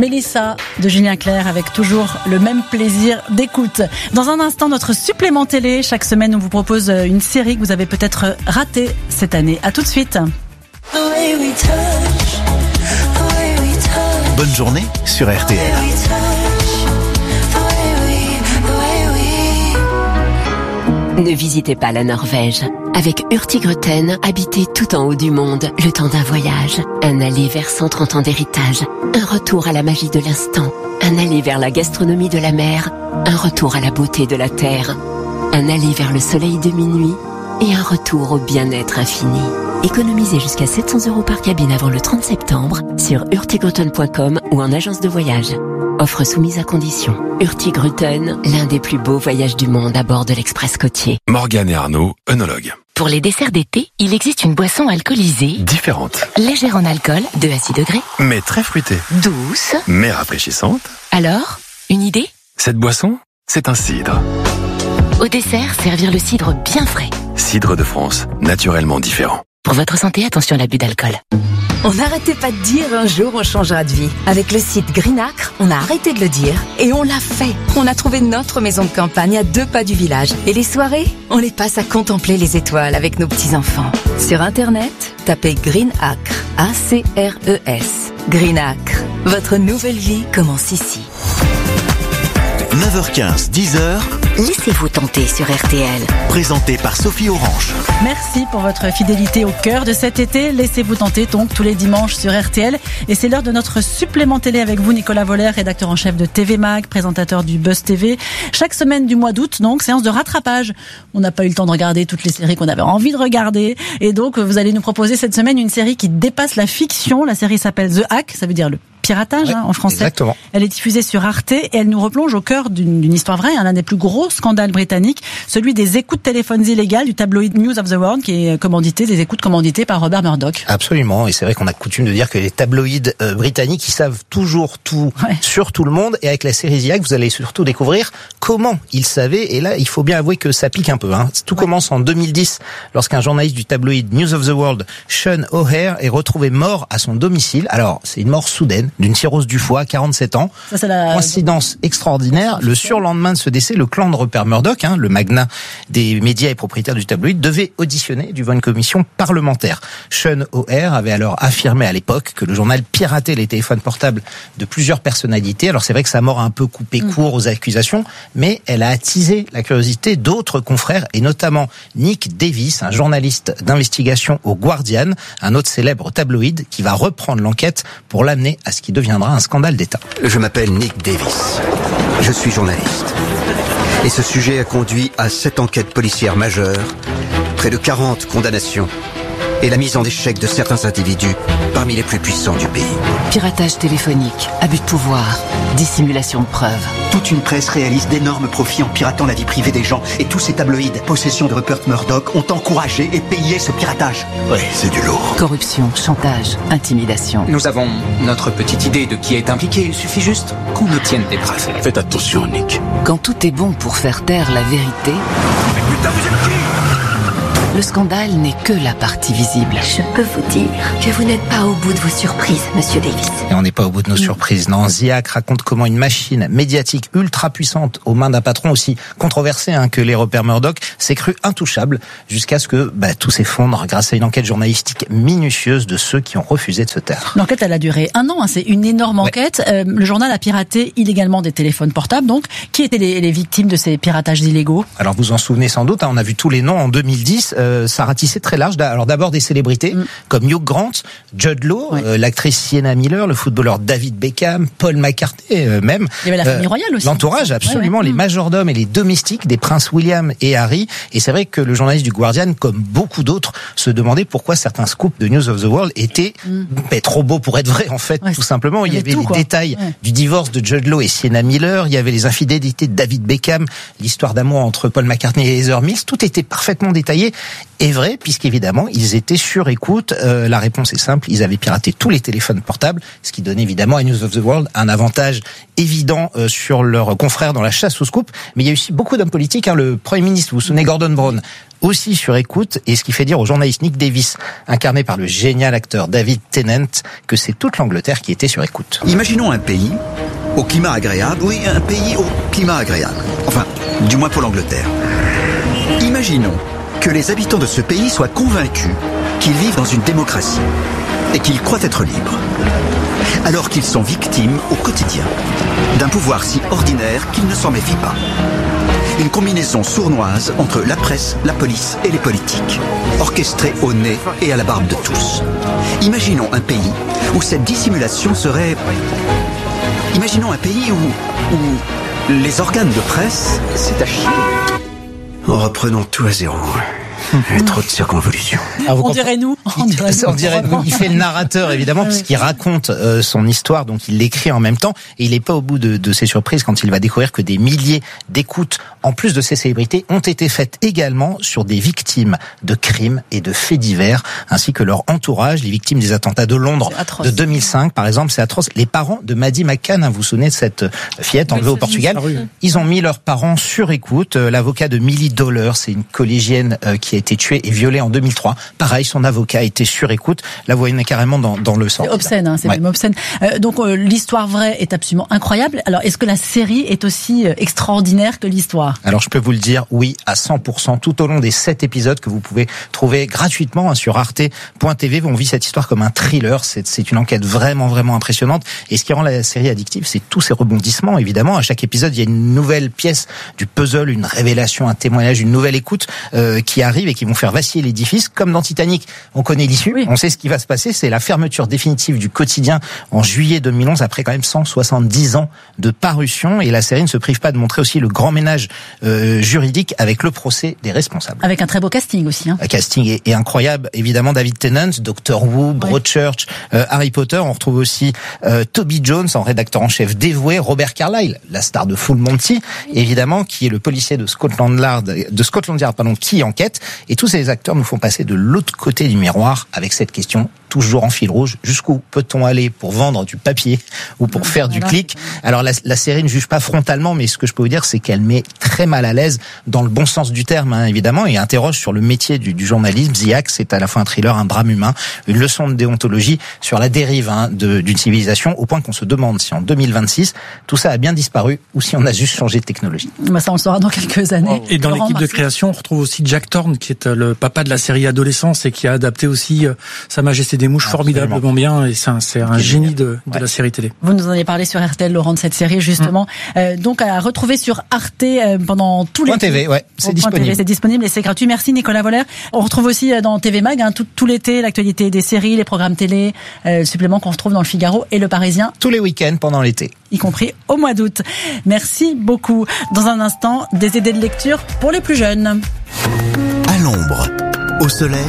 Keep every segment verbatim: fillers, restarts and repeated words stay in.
Mélissa de Julien Clerc avec toujours le même plaisir d'écoute. Dans un instant, notre supplément télé. Chaque semaine, on vous propose une série que vous avez peut-être ratée cette année. À tout de suite. Bonne journée sur R T L. Ne visitez pas la Norvège. Avec Hurtigruten, habitez tout en haut du monde, le temps d'un voyage. Un aller vers cent trente ans d'héritage. Un retour à la magie de l'instant. Un aller vers la gastronomie de la mer. Un retour à la beauté de la terre. Un aller vers le soleil de minuit. Et un retour au bien-être infini. Économisez jusqu'à sept cents euros par cabine avant le trente septembre sur hurtigruten point com ou en agence de voyage. Offre soumise à condition. Hurtigruten, l'un des plus beaux voyages du monde à bord de l'Express côtier. Morgane et Arnaud, œnologues. Pour les desserts d'été, il existe une boisson alcoolisée Différente. légère en alcool, deux à six degrés, Mais très fruitée. douce. Mais rafraîchissante. Alors, une idée? Cette boisson, c'est un cidre. Au dessert, servir le cidre bien frais. Cidre de France, naturellement différent. Pour votre santé, attention à l'abus d'alcool. On n'arrêtait pas de dire un jour on changera de vie. Avec le site Greenacre, on a arrêté de le dire et on l'a fait. On a trouvé notre maison de campagne à deux pas du village. Et les soirées, on les passe à contempler les étoiles avec nos petits-enfants. Sur Internet, tapez Greenacre, A C R E S. Greenacre, votre nouvelle vie commence ici. neuf heures quinze, dix heures. Laissez-vous tenter sur R T L. Présenté par Sophie Orange. Merci pour votre fidélité au cœur de cet été. Laissez-vous tenter donc tous les dimanches sur R T L. Et c'est l'heure de notre supplément télé avec vous, Nicolas Voller, rédacteur en chef de T V Mag, présentateur du Buzz T V. Chaque semaine du mois d'août, donc, séance de rattrapage. On n'a pas eu le temps de regarder toutes les séries qu'on avait envie de regarder. Et donc, vous allez nous proposer cette semaine une série qui dépasse la fiction. La série s'appelle The Hack, ça veut dire le piratage, ouais, hein, en français. Exactement. Elle est diffusée sur Arte et elle nous replonge au cœur d'une, d'une histoire vraie, hein, l'un des plus gros scandales britanniques, celui des écoutes de téléphones illégales du tabloïd News of the World, qui est commandité, des écoutes commanditées par Robert Murdoch. Absolument, et c'est vrai qu'on a coutume de dire que les tabloïds euh, britanniques, ils savent toujours tout ouais. sur tout le monde, et avec la série The Hack, vous allez surtout découvrir comment ils savaient, et là, il faut bien avouer que ça pique un peu. Hein. Tout ouais. commence en deux mille dix, lorsqu'un journaliste du tabloïd News of the World, Sean O'Hare, est retrouvé mort à son domicile. Alors, c'est une mort soudaine, d'une cirrhose du foie, quarante-sept ans. Ça, c'est la... Coïncidence extraordinaire. Le surlendemain de ce décès, le clan de Rupert Murdoch, hein, le magnat des médias et propriétaire du tabloïd, devait auditionner devant une commission parlementaire. Sean O'Hare avait alors affirmé à l'époque que le journal piratait les téléphones portables de plusieurs personnalités. Alors c'est vrai que sa mort a un peu coupé court aux accusations, mais elle a attisé la curiosité d'autres confrères, et notamment Nick Davis, un journaliste d'investigation au Guardian, un autre célèbre tabloïd, qui va reprendre l'enquête pour l'amener à ce qui deviendra un scandale d'État. Je m'appelle Nick Davis. Je suis journaliste. Et ce sujet a conduit à sept enquêtes policières majeures, près de quarante condamnations et la mise en échec de certains individus parmi les plus puissants du pays. Piratage téléphonique, abus de pouvoir, dissimulation de preuves. Toute une presse réalise d'énormes profits en piratant la vie privée des gens. Et tous ces tabloïds, possession de Rupert Murdoch, ont encouragé et payé ce piratage. Oui, c'est du lourd. Corruption, chantage, intimidation. Nous avons notre petite idée de qui est impliqué. Il suffit juste qu'on obtienne des preuves. Faites attention, Nick. Quand tout est bon pour faire taire la vérité... Mais putain, vous êtes qui ? Le scandale n'est que la partie visible. Je peux vous dire que vous n'êtes pas au bout de vos surprises, monsieur Davis. Et on n'est pas au bout de nos surprises. Non, The Hack raconte comment une machine médiatique ultra puissante aux mains d'un patron aussi controversé hein, que les Rupert Murdoch s'est cru intouchable jusqu'à ce que bah, tout s'effondre grâce à une enquête journalistique minutieuse de ceux qui ont refusé de se taire. L'enquête, elle a duré un an. Hein, c'est une énorme enquête. Ouais. Euh, le journal a piraté illégalement des téléphones portables. Donc, qui étaient les, les victimes de ces piratages illégaux ? Alors, vous en souvenez sans doute. Hein, on a vu tous les noms en deux mille dix. Euh, ça ratissait très large. Alors d'abord des célébrités mm. comme Hugh Grant, Jude Law, ouais. euh, l'actrice Sienna Miller, le footballeur David Beckham, Paul McCartney euh, même. Il y avait la famille euh, royale aussi. L'entourage, absolument, ouais, ouais. les majordomes et les domestiques des princes William et Harry. Et c'est vrai que le journaliste du Guardian, comme beaucoup d'autres, se demandait pourquoi certains scoops de News of the World étaient mm. bah, trop beaux pour être vrais en fait, ouais. tout simplement. Il y, il y avait, avait tout, les quoi. détails ouais. du divorce de Jude Law et Sienna Miller, il y avait les infidélités de David Beckham, l'histoire d'amour entre Paul McCartney et Heather Mills. Tout était parfaitement détaillé est vrai, puisqu'évidemment, ils étaient sur écoute. Euh, la réponse est simple, ils avaient piraté tous les téléphones portables, ce qui donnait évidemment à News of the World un avantage évident euh, sur leurs confrères dans la chasse au scoop. Mais il y a aussi beaucoup d'hommes politiques, hein, le Premier ministre, vous vous souvenez, Gordon Brown, aussi sur écoute, et ce qui fait dire au journaliste Nick Davis, incarné par le génial acteur David Tennant, que c'est toute l'Angleterre qui était sur écoute. Imaginons un pays au climat agréable, oui, un pays au climat agréable, enfin, du moins pour l'Angleterre. Imaginons que les habitants de ce pays soient convaincus qu'ils vivent dans une démocratie et qu'ils croient être libres, alors qu'ils sont victimes au quotidien d'un pouvoir si ordinaire qu'ils ne s'en méfient pas. Une combinaison sournoise entre la presse, la police et les politiques, orchestrée au nez et à la barbe de tous. Imaginons un pays où cette dissimulation serait... Imaginons un pays où, où les organes de presse, c'est à chier. Reprenons tout à zéro. Il y a trop de circonvolutions. Ah, on dirait nous. On dirait nous. On dirait nous. Il fait le narrateur, évidemment, puisqu'il raconte euh, son histoire, donc il l'écrit en même temps. Et il n'est pas au bout de, de ses surprises quand il va découvrir que des milliers d'écoutes, en plus de ces célébrités, ont été faites également sur des victimes de crimes et de faits divers, ainsi que leur entourage, les victimes des attentats de Londres de deux mille cinq, par exemple. C'est atroce. Les parents de Maddie McCann, hein, vous vous souvenez de cette fillette enlevée au Portugal, ils ont mis leurs parents sur écoute. L'avocat de Millie Dollar, c'est une collégienne euh, qui a été tuée et violée en deux mille trois. Pareil, son avocat était sur écoute. Là, vous voyez carrément dans, dans le sang. C'est obscène, hein, c'est ouais. même obscène. Euh, donc, euh, l'histoire vraie est absolument incroyable. Alors, est-ce que la série est aussi euh, extraordinaire que l'histoire? Alors, je peux vous le dire, oui, à cent pour cent, tout au long des sept épisodes que vous pouvez trouver gratuitement hein, sur arte point t v. On vit cette histoire comme un thriller. C'est, c'est une enquête vraiment, vraiment impressionnante. Et ce qui rend la série addictive, c'est tous ces rebondissements, évidemment. À chaque épisode, il y a une nouvelle pièce du puzzle, une révélation, un témoignage, une nouvelle écoute euh, qui arrive et qui vont faire vaciller l'édifice. Comme dans Titanic, on connaît l'issue, oui. On sait ce qui va se passer. C'est la fermeture définitive du quotidien en juillet deux mille onze, après quand même cent soixante-dix ans de parution. Et la série ne se prive pas de montrer aussi le grand ménage euh, juridique avec le procès des responsables. Avec un très beau casting aussi. Hein. Le casting est, est incroyable. Évidemment, David Tennant, Doctor Who, Broadchurch, oui. euh, Harry Potter. On retrouve aussi euh, Toby Jones en rédacteur en chef dévoué, Robert Carlyle, la star de Full Monty, oui. Évidemment, qui est le policier de Scotland Yard, de Scotland Yard, pardon, qui enquête. Et tous ces acteurs nous font passer de l'autre côté du miroir avec cette question toujours en fil rouge. Jusqu'où peut-on aller pour vendre du papier ou pour faire du clic? Alors la, la série ne juge pas frontalement, mais ce que je peux vous dire, c'est qu'elle met très mal à l'aise dans le bon sens du terme, hein, évidemment, et interroge sur le métier du, du journalisme. The Axe, c'est à la fois un thriller, un drame humain, une leçon de déontologie sur la dérive hein, de, d'une civilisation, au point qu'on se demande si en deux mille vingt-six, tout ça a bien disparu ou si on a juste changé de technologie. Bah ça, on le saura dans quelques années. Et dans Laurent l'équipe Marcy. de création, on retrouve aussi Jack Thorne, qui est le papa de la série Adolescence et qui a adapté aussi euh, Sa Majesté des Mouches Absolument. formidablement bien. Et c'est un, c'est un génie de, de ouais. la série télé. Vous nous en avez parlé sur R T L, Laurent, de cette série, justement. Mmh. Euh, donc, à retrouver sur Arte euh, pendant tous les... Point T V, ouais, c'est disponible. T V, c'est disponible et c'est gratuit. Merci, Nicolas Voller. On retrouve aussi dans T V Mag, hein, tout, tout l'été, l'actualité des séries, les programmes télé, euh, le supplément qu'on retrouve dans Le Figaro et Le Parisien. Tous les week-ends pendant l'été. Y compris au mois d'août. Merci beaucoup. Dans un instant, des idées de lecture pour les plus jeunes. À l'ombre, au soleil...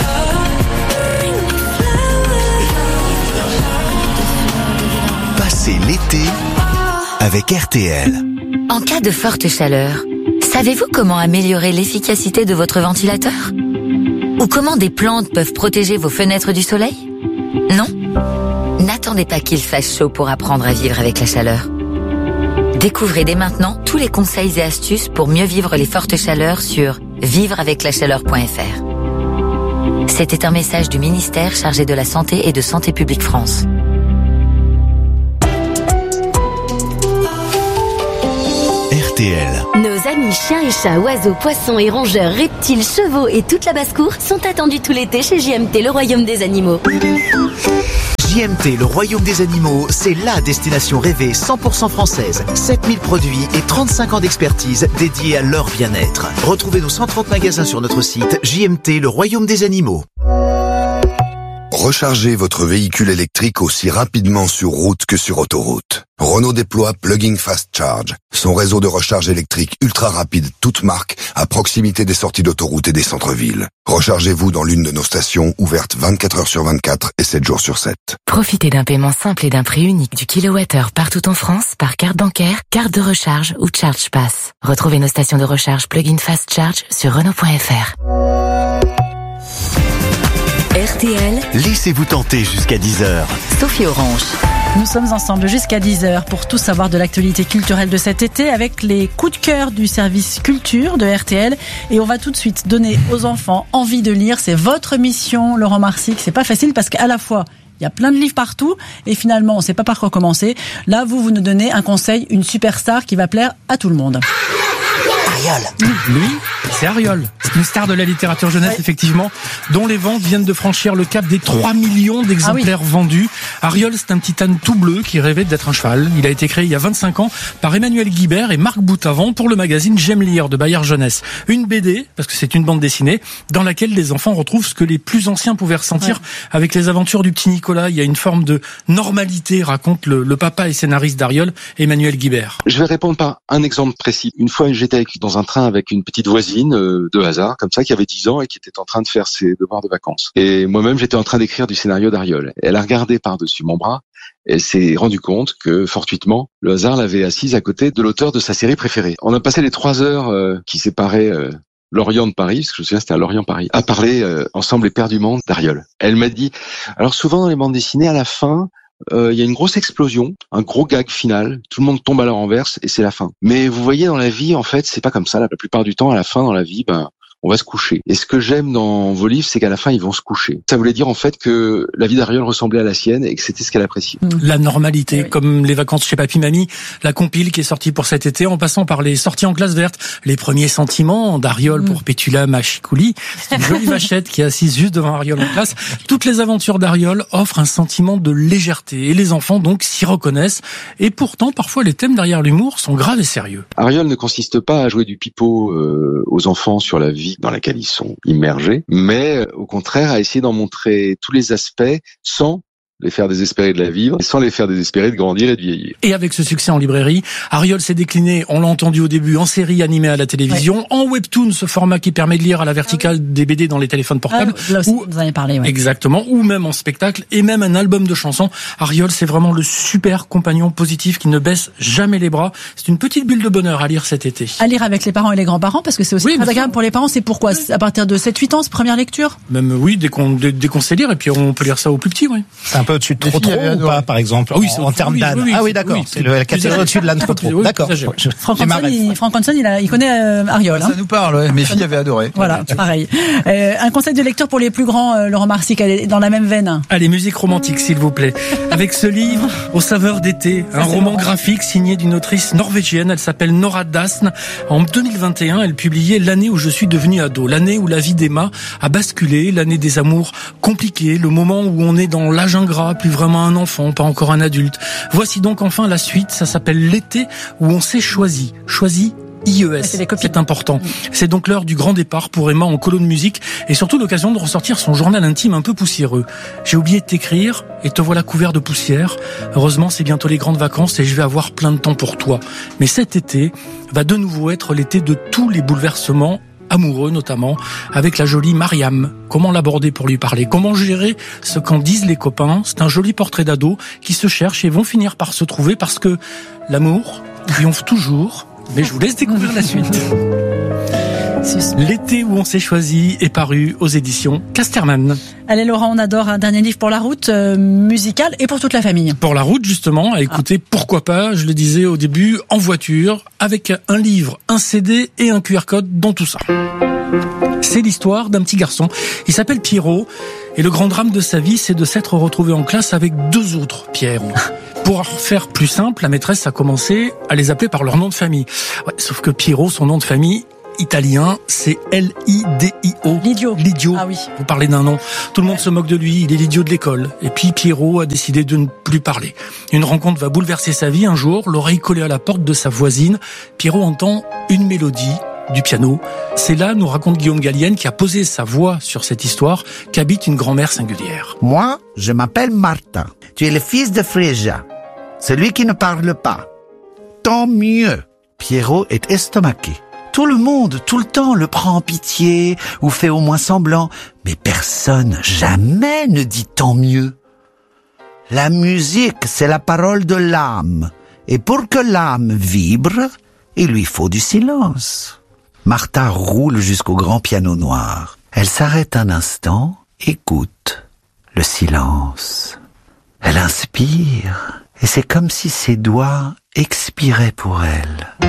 Passez l'été avec R T L. En cas de forte chaleur, savez-vous comment améliorer l'efficacité de votre ventilateur? Ou comment des plantes peuvent protéger vos fenêtres du soleil? Non? N'attendez pas qu'il fasse chaud pour apprendre à vivre avec la chaleur. Découvrez dès maintenant tous les conseils et astuces pour mieux vivre les fortes chaleurs sur vivre avec la chaleur point f r. C'était un message du ministère chargé de la Santé et de Santé publique France. R T L. Nos amis chiens et chats, oiseaux, poissons et rongeurs, reptiles, chevaux et toute la basse-cour sont attendus tout l'été chez J M T, le royaume des animaux. J M T, le royaume des animaux, c'est la destination rêvée cent pour cent française. sept mille produits et trente-cinq ans d'expertise dédiés à leur bien-être. Retrouvez nos cent trente magasins sur notre site J M T, le royaume des animaux. Rechargez votre véhicule électrique aussi rapidement sur route que sur autoroute. Renault déploie Plug-in Fast Charge, son réseau de recharge électrique ultra rapide toute marque à proximité des sorties d'autoroute et des centres-villes. Rechargez-vous dans l'une de nos stations ouvertes vingt-quatre heures sur vingt-quatre et sept jours sur sept. Profitez d'un paiement simple et d'un prix unique du kilowattheure partout en France par carte bancaire, carte de recharge ou Charge Pass. Retrouvez nos stations de recharge Plug-in Fast Charge sur Renault point f r. R T L. Laissez-vous tenter jusqu'à dix heures. Sophie Orange. Nous sommes ensemble jusqu'à dix heures pour tout savoir de l'actualité culturelle de cet été avec les coups de cœur du service culture de R T L. Et on va tout de suite donner aux enfants envie de lire. C'est votre mission, Laurent Marsic. C'est pas facile parce qu'à la fois, il y a plein de livres partout et finalement, on sait pas par quoi commencer. Là, vous, vous nous donnez un conseil, une superstar qui va plaire à tout le monde. Ariol. Lui, c'est Ariol. C'est une star de la littérature jeunesse, ouais. Effectivement, dont les ventes viennent de franchir le cap des trois millions d'exemplaires ah oui. vendus. Ariol, c'est un petit âne tout bleu qui rêvait d'être un cheval. Il a été créé il y a vingt-cinq ans par Emmanuel Guibert et Marc Boutavant pour le magazine J'aime lire de Bayard Jeunesse. Une B D, parce que c'est une bande dessinée, dans laquelle les enfants retrouvent ce que les plus anciens pouvaient ressentir ouais. avec les aventures du petit Nicolas. Il y a une forme de normalité, raconte le, le papa et scénariste d'Ariol, Emmanuel Guibert. Je vais répondre par un exemple précis. Une fois, j'étais avec dans un train avec une petite voisine euh, de hasard, comme ça, qui avait dix ans et qui était en train de faire ses devoirs de vacances. Et moi-même, j'étais en train d'écrire du scénario d'Ariol. Elle a regardé par-dessus mon bras. Elle s'est rendue compte que, fortuitement, le hasard l'avait assise à côté de l'auteur de sa série préférée. On a passé les trois heures euh, qui séparaient euh, Lorient de Paris, parce que je me souviens, c'était à Lorient-Paris, à parler euh, ensemble éperdument d'Ariol. Elle m'a dit, alors souvent dans les bandes dessinées, à la fin, il euh, y a une grosse explosion, un gros gag final, tout le monde tombe à la renverse et c'est la fin. Mais vous voyez, dans la vie, en fait, c'est pas comme ça. La plupart du temps, à la fin, dans la vie, ben, on va se coucher. Et ce que j'aime dans vos livres, c'est qu'à la fin, ils vont se coucher. Ça voulait dire, en fait, que la vie d'Ariol ressemblait à la sienne et que c'était ce qu'elle appréciait. La normalité, oui. comme les vacances chez Papy Mamie, la compile qui est sortie pour cet été, en passant par les sorties en classe verte, les premiers sentiments d'Ariol mmh. pour Pétula Machikouli. C'est une jolie vachette qui est assise juste devant Ariol en classe. Toutes les aventures d'Ariol offrent un sentiment de légèreté et les enfants, donc, s'y reconnaissent. Et pourtant, parfois, les thèmes derrière l'humour sont graves et sérieux. Ariol ne consiste pas à jouer du pipeau euh, aux enfants sur la vie dans laquelle ils sont immergés, mais au contraire à essayer d'en montrer tous les aspects sans les faire désespérer de la vivre, et sans les faire désespérer de grandir et de vieillir. Et avec ce succès en librairie, Ariol s'est décliné, on l'a entendu au début, en série animée à la télévision, ouais. en webtoon, ce format qui permet de lire à la verticale ah oui. des B D dans les téléphones portables. Ah, là aussi, ou, vous en avez parlé, ouais. Exactement, ou même en spectacle, et même un album de chansons. Ariol, c'est vraiment le super compagnon positif qui ne baisse jamais les bras. C'est une petite bulle de bonheur à lire cet été. À lire avec les parents et les grands-parents, parce que c'est aussi oui, très agréable pour les parents. C'est pourquoi oui. À partir de sept huit ans, c'est première lecture. Même oui, dès qu'on, dès, dès qu'on sait lire, et puis on peut lire ça aux plus petits, oui. C'est un peu au-dessus de trop trop ou pas, par exemple, ah oui, en, en termes oui, d'âne. Oui, oui, ah oui, d'accord. Oui, c'est, c'est la catégorie au-dessus de l'âne trop trop. Oui, d'accord. Franck Hanson, il, Franck Hanson, il, a, il connaît euh, Ariol. Ça hein. nous parle, ouais. Mes filles avaient adoré. Voilà, pareil. Euh, un conseil de lecture pour les plus grands, euh, Laurent Marsic, dans la même veine. Allez, musique romantique, s'il vous plaît. Avec ce livre, aux saveurs d'été, un roman graphique signé d'une autrice norvégienne. Elle s'appelle Nora Dasn. En deux mille vingt et un, elle publiait L'année où je suis devenu ado. L'année où la vie d'Emma a basculé. L'année des amours compliqués. Le moment où on est dans l'âge ingrat, plus vraiment un enfant, pas encore un adulte. Voici donc enfin la suite. Ça s'appelle L'été où on s'est choisi. Choisi I E S, c'est, c'est important. C'est donc l'heure du grand départ pour Emma en colo de musique et surtout l'occasion de ressortir son journal intime un peu poussiéreux. J'ai oublié de t'écrire et te voilà couvert de poussière. Heureusement, c'est bientôt les grandes vacances et je vais avoir plein de temps pour toi. Mais cet été va de nouveau être l'été de tous les bouleversements amoureux notamment, avec la jolie Mariam. Comment l'aborder pour lui parler? Comment gérer ce qu'en disent les copains? C'est un joli portrait d'ado qui se cherchent et vont finir par se trouver parce que l'amour triomphe toujours. Mais je vous laisse découvrir la suite. L'été où on s'est choisi est paru aux éditions Casterman. Allez Laurent, on adore un dernier livre pour la route, euh, musical et pour toute la famille. Pour la route justement, à écouter, ah. pourquoi pas, je le disais au début, en voiture, avec un livre, un C D et un Q R code dans tout ça. C'est l'histoire d'un petit garçon, il s'appelle Pierrot, et le grand drame de sa vie, c'est de s'être retrouvé en classe avec deux autres Pierrot. Pour faire plus simple, la maîtresse a commencé à les appeler par leur nom de famille. Ouais, sauf que Pierrot, son nom de famille italien, c'est L I D I O. L'idiot. L'idiot. Ah oui. Vous parlez d'un nom. Tout le monde se moque de lui, il est l'idiot de l'école. Et puis Pierrot a décidé de ne plus parler. Une rencontre va bouleverser sa vie un jour, l'oreille collée à la porte de sa voisine. Pierrot entend une mélodie du piano. C'est là, nous raconte Guillaume Gallienne, qui a posé sa voix sur cette histoire, qu'habite une grand-mère singulière. Moi, je m'appelle Martin. Tu es le fils de Fréja, celui qui ne parle pas. Tant mieux. Pierrot est estomaqué. Tout le monde, tout le temps, le prend en pitié ou fait au moins semblant. Mais personne, jamais ne dit tant mieux. La musique, c'est la parole de l'âme. Et pour que l'âme vibre, il lui faut du silence. Martha roule jusqu'au grand piano noir. Elle s'arrête un instant écoute le silence. Elle inspire et c'est comme si ses doigts expiraient pour elle.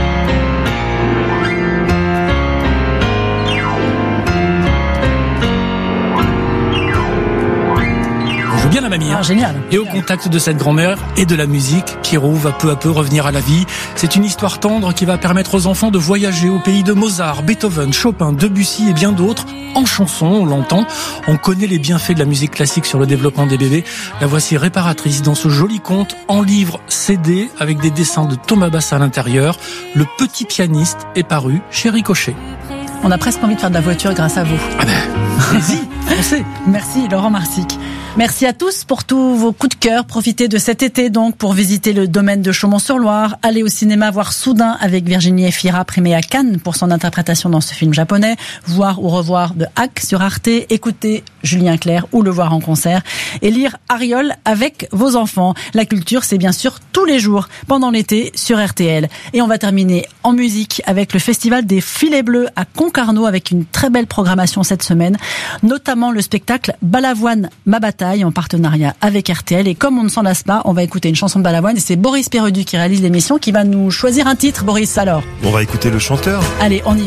joue bien la mamie. Hein. Ah, génial. Et au contact de cette grand-mère et de la musique, Kiro va peu à peu revenir à la vie. C'est une histoire tendre qui va permettre aux enfants de voyager au pays de Mozart, Beethoven, Chopin, Debussy et bien d'autres. En chanson, on l'entend. On connaît les bienfaits de la musique classique sur le développement des bébés. La voici réparatrice dans ce joli conte en livre C D avec des dessins de Thomas Bass à l'intérieur. Le petit pianiste est paru chez Ricochet. On a presque envie de faire de la voiture grâce à vous. Ah ben, allez-y, foncez. Merci Laurent Marsic. Merci à tous pour tous vos coups de cœur. Profitez de cet été donc pour visiter le domaine de Chaumont-sur-Loire. Allez au cinéma voir Soudain avec Virginie Efira, primée à Cannes pour son interprétation dans ce film japonais. Voir ou revoir The Hack sur Arte. Écouter Julien Clerc ou le voir en concert. Et lire Ariol avec vos enfants. La culture, c'est bien sûr tous les jours pendant l'été sur R T L. Et on va terminer en musique avec le Festival des Filets Bleus à Concarneau avec une très belle programmation cette semaine. Notamment le spectacle Balavoine, ma bataille en partenariat avec R T L. Et comme on ne s'en lasse pas, on va écouter une chanson de Balavoine et c'est Boris Pérudu qui réalise l'émission qui va nous choisir un titre. Boris, alors? On va écouter le chanteur. Allez, on y